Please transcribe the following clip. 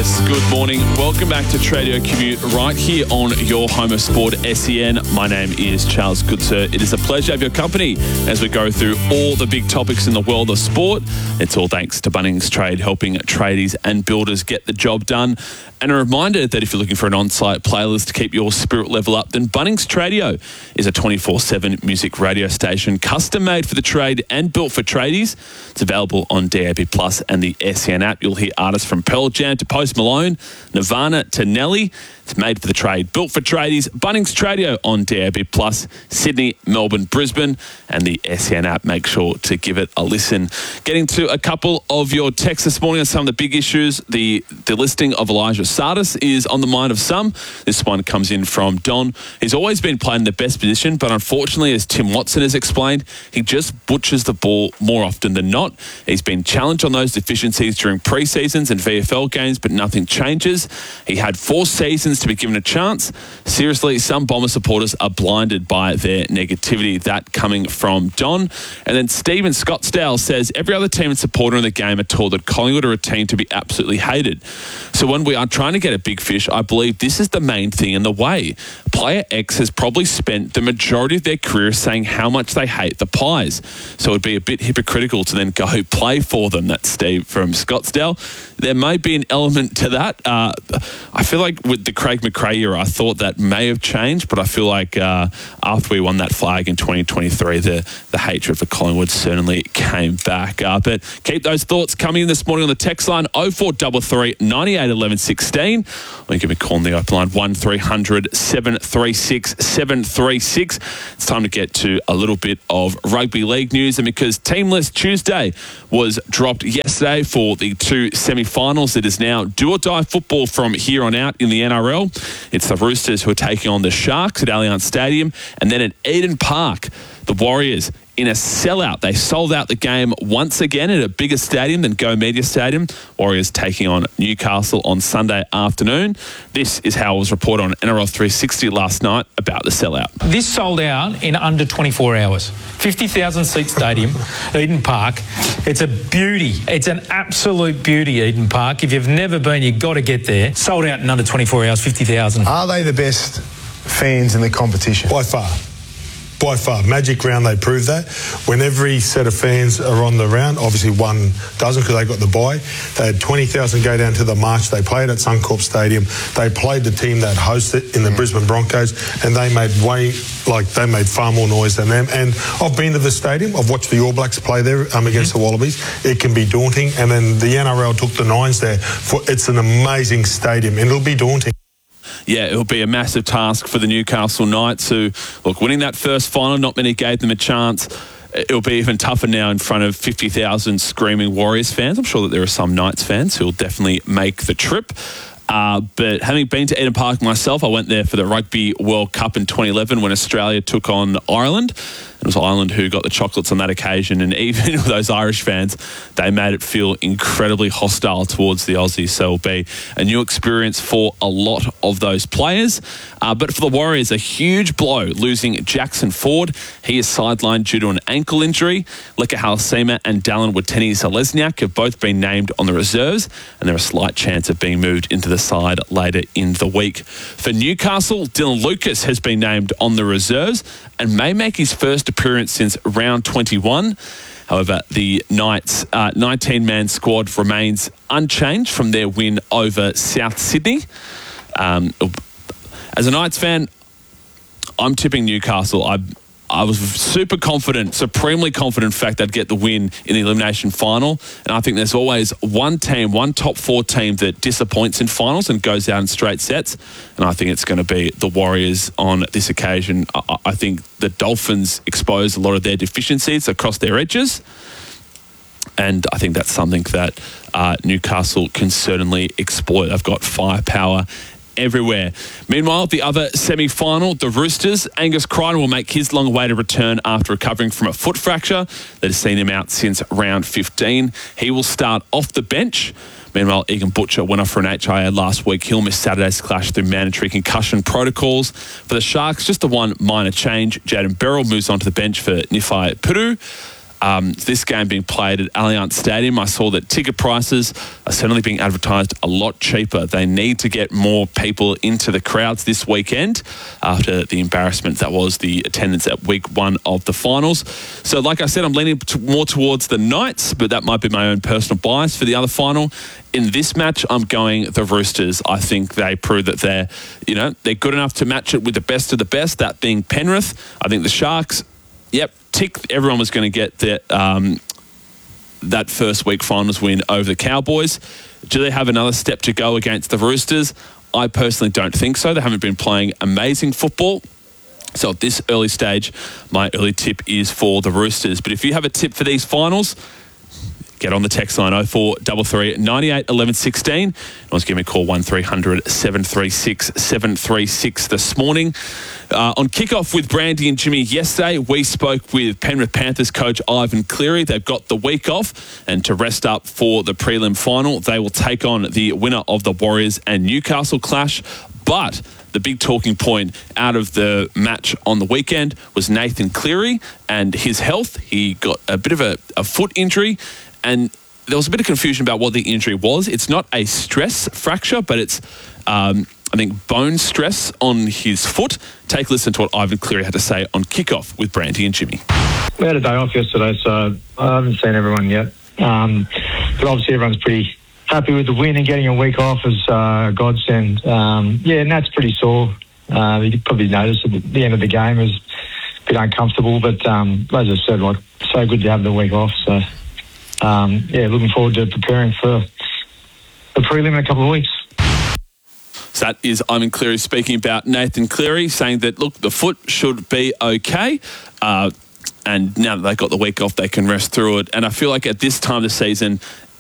Yes, good morning. Welcome back to Tradio Commute right here on your home of sport, SEN. My name is Charles Goodsir. It is a pleasure to have your company as we go through all the big topics in the world of sport. It's all thanks to Bunnings Trade, helping tradies and builders get the job done. And a reminder that if you're looking for an on-site playlist to keep your spirit level up, then Bunnings Tradio is a 24/7 music radio station, custom made for the trade and built for tradies. It's available on DAB Plus and the SEN app. You'll hear artists from Pearl Jam to Post Malone, Nirvana to Nelly. It's made for the trade, built for tradies. Bunnings Tradio on DAB Plus, Sydney, Melbourne, Brisbane, and the SEN app. Make sure to give it a listen. Getting to a couple of your texts this morning on some of the big issues. The listing of Elijah Sardis is on the mind of some. This one comes in from Don. He's always been playing the best position, but unfortunately, as Tim Watson has explained, he just butchers the ball more often than not. He's been challenged on those deficiencies during pre-seasons and VFL games, but nothing changes. He had 4 seasons to be given a chance. Seriously, some Bomber supporters are blinded by their negativity. That coming from Don. And then Stephen Scottsdale says, every other team and supporter in the game are told that Collingwood are a team to be absolutely hated. So when we are trying to get a big fish, I believe this is the main thing in the way. Player X has probably spent the majority of their career saying how much they hate the Pies. So it'd be a bit hypocritical to then go play for them. That's Steve from Scottsdale. There may be an element to that. I feel like with the Craig McRae era, I thought that may have changed, but I feel like after we won that flag in 2023, the hatred for Collingwood certainly came back. But keep those thoughts coming in this morning on the text line 0433 98 11 16. Or you give me a call on the open line 1300 736 736. It's time to get to a little bit of rugby league news, and because Team List Tuesday was dropped yesterday for the 2 semi-finals, it is now do or die football from here on out in the NRL. It's the Roosters who are taking on the Sharks at Allianz Stadium, and then at Eden Park, the Warriors in a sellout. They sold out the game once again at a bigger stadium than Go Media Stadium. Warriors taking on Newcastle on Sunday afternoon. This is how it was reported on NRL 360 last night about the sellout. This sold out in under 24 hours. 50,000 seat stadium, Eden Park. It's a beauty. It's an absolute beauty, Eden Park. If you've never been, you've got to get there. Sold out in under 24 hours, 50,000. Are they the best fans in the competition? By far. By far. Magic round, they proved that. When every set of fans are on the round, obviously one doesn't because they got the bye. They had 20,000 go down to the march. They played at Suncorp Stadium. They played the team that hosted in the Brisbane Broncos, and they made far more noise than them. And I've been to the stadium. I've watched the All Blacks play there against the Wallabies. It can be daunting. And then the NRL took the Nines there. It's an amazing stadium, and it'll be daunting. Yeah, it'll be a massive task for the Newcastle Knights who, look, winning that first final, not many gave them a chance. It'll be even tougher now in front of 50,000 screaming Warriors fans. I'm sure that there are some Knights fans who will definitely make the trip. But having been to Eden Park myself, I went there for the Rugby World Cup in 2011 when Australia took on Ireland. It was Ireland who got the chocolates on that occasion, and even with those Irish fans, they made it feel incredibly hostile towards the Aussies. So it'll be a new experience for a lot of those players. But for the Warriors, a huge blow losing Jackson Ford. He is sidelined due to an ankle injury. Leka Halasima and Dallin Watene-Zelezniak have both been named on the reserves, and there's a slight chance of being moved into the side later in the week. For Newcastle, Dylan Lucas has been named on the reserves and may make his first appearance since round 21. However, the Knights' 19-man squad remains unchanged from their win over South Sydney. As a Knights fan, I'm tipping Newcastle. I was super confident, supremely confident, in fact, they'd get the win in the elimination final. And I think there's always one team, one top 4 team that disappoints in finals and goes out in straight sets. And I think it's going to be the Warriors on this occasion. I think the Dolphins expose a lot of their deficiencies across their edges. And I think that's something that Newcastle can certainly exploit. They've got firepower everywhere. Meanwhile, the other semi-final, the Roosters, Angus Crichton will make his long-awaited return after recovering from a foot fracture that has seen him out since round 15. He will start off the bench. Meanwhile, Egan Butcher went off for an HIA last week. He'll miss Saturday's clash through mandatory concussion protocols. For the Sharks, just the one minor change. Jaden Beryl moves on to the bench for Nifai Puru. this game being played at Allianz Stadium, I saw that ticket prices are certainly being advertised a lot cheaper. They need to get more people into the crowds this weekend after the embarrassment that was the attendance at week 1 of the finals. So like I said, I'm leaning more towards the Knights, but that might be my own personal bias for the other final. In this match, I'm going the Roosters. I think they prove that they're good enough to match it with the best of the best, that being Penrith. I think the Sharks, everyone was going to get that first week finals win over the Cowboys. Do they have another step to go against the Roosters? I personally don't think so. They haven't been playing amazing football. So at this early stage, my early tip is for the Roosters. But if you have a tip for these finals, get on the text line 0433 98 11 16. Or give me a call 1300 736 736 this morning. On kickoff with Brandy and Jimmy yesterday, we spoke with Penrith Panthers coach Ivan Cleary. They've got the week off, and to rest up for the prelim final, they will take on the winner of the Warriors and Newcastle clash. But the big talking point out of the match on the weekend was Nathan Cleary and his health. He got a bit of a foot injury, and there was a bit of confusion about what the injury was. It's not a stress fracture, but it's, I think, bone stress on his foot. Take a listen to what Ivan Cleary had to say on kickoff with Brandy and Jimmy. We had a day off yesterday, so I haven't seen everyone yet. But obviously everyone's pretty happy with the win, and getting a week off is a godsend. And that's pretty sore. You probably noticed at the end of the game it was a bit uncomfortable, but as I said, so good to have the week off. So, looking forward to preparing for the prelim in a couple of weeks. So that is Ivan Cleary speaking about Nathan Cleary, saying that, look, the foot should be okay. And now that they've got the week off, they can rest through it. And I feel like at this time of the season,